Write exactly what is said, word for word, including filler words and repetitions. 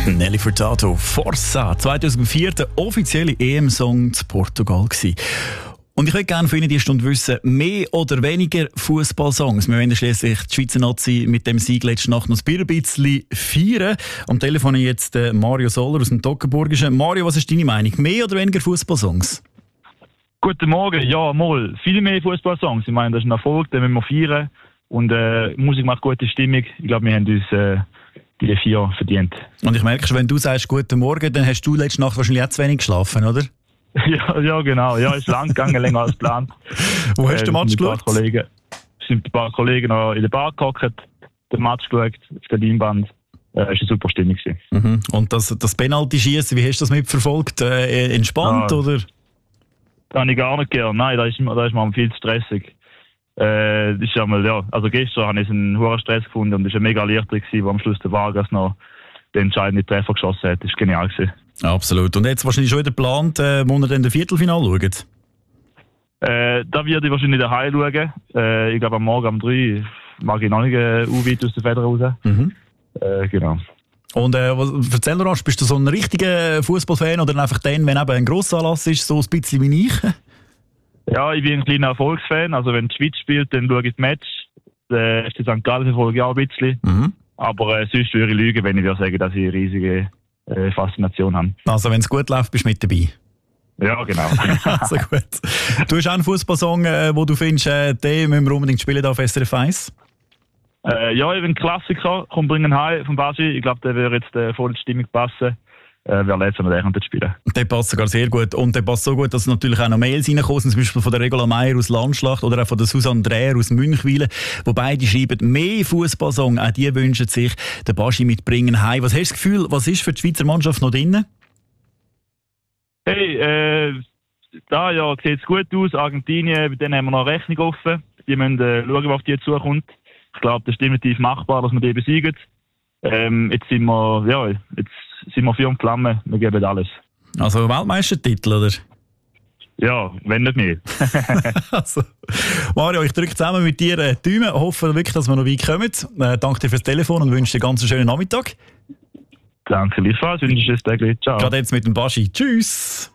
Nelly Furtado, Forza, zweitausendvier der offizielle E M-Song zu Portugal gewesen. Und ich würde gerne von Ihnen die Stunde wissen, mehr oder weniger Fußballsongs. Wir wollen schliesslich die Schweizer Nazi mit dem Sieg letzte Nacht noch ein bisschen feiern. Am Telefon jetzt Mario Soller aus dem Toggenburgischen. Mario, was ist deine Meinung? Mehr oder weniger Fußballsongs? Guten Morgen, ja, mal. Viel mehr Fußballsongs. Ich meine, das ist ein Erfolg, den müssen wir feiern. Und äh, Musik macht gute Stimmung. Ich glaube, wir haben uns äh, die vier verdient. Und ich merke schon, wenn du sagst Guten Morgen, dann hast du letzte Nacht wahrscheinlich auch zu wenig geschlafen, oder? Ja, ja, genau. Ja, ist lang gegangen, länger als geplant. Wo hast du den Match geschaut? Es sind ein paar Kollegen noch in der Bar gehockt, den Match geschaut, auf der Leinwand. Es war eine super Stimmung. Mhm. Und das, das Penalty-Schießen, wie hast du das mitverfolgt? Äh, entspannt, ja, oder? Das habe ich gar nicht gern. Nein, da ist, da ist man viel zu stressig. Äh, das ist einmal, ja, also gestern habe ich einen hohen Stress gefunden und es war eine mega Erleichterung, wo am Schluss der Vargas noch den entscheidenden Treffer geschossen hat. Das war genial gewesen. Absolut. Und jetzt wahrscheinlich schon wieder geplant, äh, wo ihr dann das Viertelfinale schaut? Äh, da werde ich wahrscheinlich daheim schauen. Äh, ich glaube, am Morgen um drei mag ich noch nicht äh, weit aus der Feder raus. Mhm. Äh, genau. Und äh, was, erzähl mir, bist du so ein richtiger Fußballfan oder einfach dann, wenn eben ein Grossanlass ist, so ein bisschen wie ich? Ja, ich bin ein kleiner Erfolgsfan. Also wenn die Schweiz spielt, dann schaue ich das Match. Der F C Sankt Gallen verfolge ich auch ein bisschen. Mhm. Aber äh, sonst würde ich lügen, wenn ich würde sagen, dass ich eine riesige äh, Faszination habe. Also wenn es gut läuft, bist du mit dabei? Ja, genau. Also gut. Du hast auch einen Fußballsong, äh, wo du findest, äh, den müssen wir unbedingt spielen auf S R F eins? Äh, ja, ich bin ein Klassiker. Komm, bringen heim von Baschi. Ich glaube, der würde jetzt äh, voll in die Stimmung passen. Äh, wer letztes Mal den spielen. Der passt sogar sehr gut. Und der passt so gut, dass natürlich auch noch Mails reinkommen, zum Beispiel von der Regula Meier aus Landschlacht oder auch von der Susanne Dreher aus Münchwilen, wo beide schreiben, mehr Fußballsong, auch die wünschen sich den Baschi mitbringen heim. Was hast du das Gefühl, was ist für die Schweizer Mannschaft noch drin? Hey, äh, da ja, sieht es gut aus. Argentinien, bei denen haben wir noch eine Rechnung offen. Die müssen äh, schauen, was auf die zukommt. Ich glaube, das ist definitiv machbar, dass wir die besiegen. Ähm, jetzt sind wir, ja, jetzt sind wir Feuer und Flamme, wir geben alles. Also Weltmeistertitel, oder? Ja, wenn nicht mehr. Also, Mario, ich drücke zusammen mit dir äh, die Daumen, hoffe wirklich, dass wir noch weit kommen. Äh, danke dir fürs Telefon und wünsche dir einen ganz schönen Nachmittag. Danke, Lisa, wünsche dir ein Tag. Ciao. Gerade jetzt mit dem Baschi. Tschüss.